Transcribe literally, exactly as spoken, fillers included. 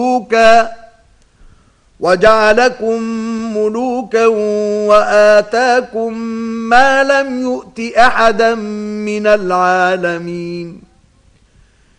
ملوكا وجعلكم ملوكا وآتاكم ما لم يؤت أحدا من العالمين.